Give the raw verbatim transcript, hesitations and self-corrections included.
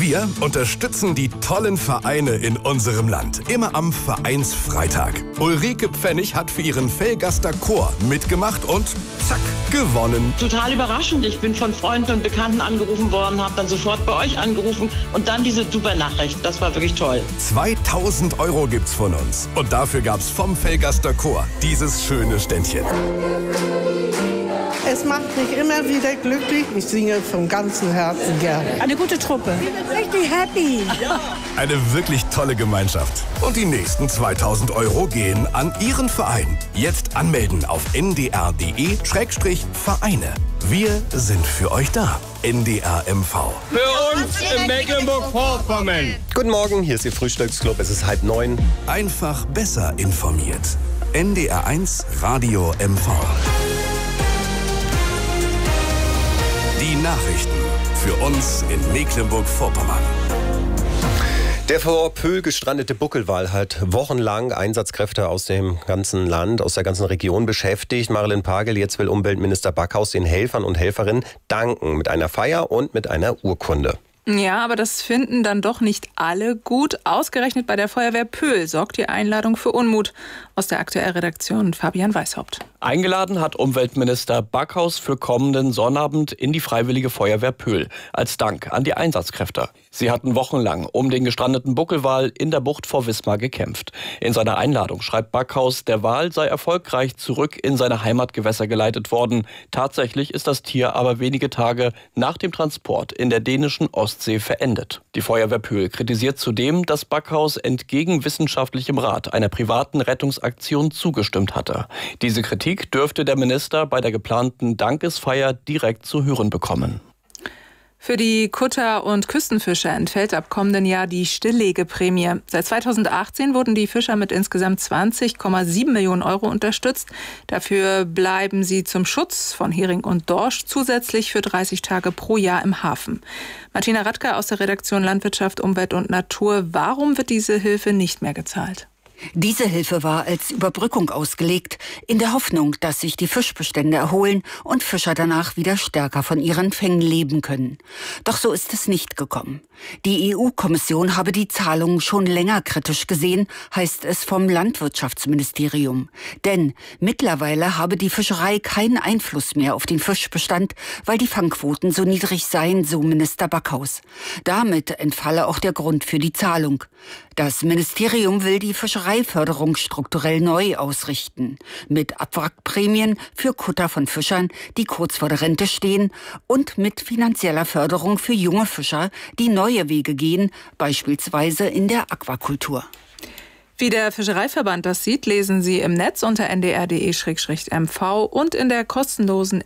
Wir unterstützen die tollen Vereine in unserem Land. Immer am Vereinsfreitag. Ulrike Pfennig hat für ihren Velgaster Chor mitgemacht und zack, gewonnen. Total überraschend. Ich bin von Freunden und Bekannten angerufen worden, habe dann sofort bei euch angerufen und dann diese super Nachricht. Das war wirklich toll. zweitausend Euro gibt's von uns. Und dafür gab's vom Velgaster Chor dieses schöne Ständchen. Es macht mich immer wieder glücklich. Ich singe vom ganzen Herzen gerne. Eine gute Truppe. Richtig happy. Eine wirklich tolle Gemeinschaft. Und die nächsten zweitausend Euro gehen an Ihren Verein. Jetzt anmelden auf n d r punkt d e Schrägstrich Vereine. Wir sind für euch da. N D R M V. Für uns in Mecklenburg-Vorpommern. Guten Morgen, hier ist Ihr Frühstücksclub. Es ist halb neun. Einfach besser informiert. N D R eins Radio M V. Die Nachrichten für uns in Mecklenburg-Vorpommern. Der vor Pöhl gestrandete Buckelwal hat wochenlang Einsatzkräfte aus dem ganzen Land, aus der ganzen Region beschäftigt. Marilyn Pagel, jetzt will Umweltminister Backhaus den Helfern und Helferinnen danken mit einer Feier und mit einer Urkunde. Ja, aber das finden dann doch nicht alle gut. Ausgerechnet bei der Feuerwehr Pöhl sorgt die Einladung für Unmut. Aus der Aktuellredaktion Fabian Weishaupt. Eingeladen hat Umweltminister Backhaus für kommenden Sonnabend in die Freiwillige Feuerwehr Pöhl als Dank an die Einsatzkräfte. Sie hatten wochenlang um den gestrandeten Buckelwal in der Bucht vor Wismar gekämpft. In seiner Einladung schreibt Backhaus, der Wal sei erfolgreich zurück in seine Heimatgewässer geleitet worden. Tatsächlich ist das Tier aber wenige Tage nach dem Transport in der dänischen Ostsee verendet. Die Feuerwehr Pöhl kritisiert zudem, dass Backhaus entgegen wissenschaftlichem Rat einer privaten Rettungsaktion zugestimmt hatte. Diese Kritik dürfte der Minister bei der geplanten Dankesfeier direkt zu hören bekommen. Für die Kutter- und Küstenfischer entfällt ab kommenden Jahr die Stilllegeprämie. Seit zweitausendachtzehn wurden die Fischer mit insgesamt zwanzig Komma sieben Millionen Euro unterstützt. Dafür bleiben sie zum Schutz von Hering und Dorsch zusätzlich für dreißig Tage pro Jahr im Hafen. Martina Radke aus der Redaktion Landwirtschaft, Umwelt und Natur. Warum wird diese Hilfe nicht mehr gezahlt? Diese Hilfe war als Überbrückung ausgelegt, in der Hoffnung, dass sich die Fischbestände erholen und Fischer danach wieder stärker von ihren Fängen leben können. Doch so ist es nicht gekommen. Die E U-Kommission habe die Zahlungen schon länger kritisch gesehen, heißt es vom Landwirtschaftsministerium. Denn mittlerweile habe die Fischerei keinen Einfluss mehr auf den Fischbestand, weil die Fangquoten so niedrig seien, so Minister Backhaus. Damit entfalle auch der Grund für die Zahlung. Das Ministerium will die Fischereiförderung strukturell neu ausrichten. Mit Abwrackprämien für Kutter von Fischern, die kurz vor der Rente stehen, und mit finanzieller Förderung für junge Fischer, die neue Wege gehen, beispielsweise in der Aquakultur. Wie der Fischereiverband das sieht, lesen Sie im Netz unter n d r punkt d e Schrägstrich m v und in der kostenlosen